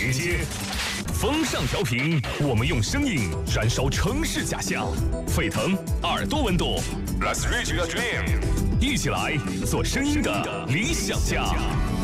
连接。风尚调频，我们用声音燃烧城市假象，沸腾耳朵温度。Let's reach your dream， 一起来做声音的理想家。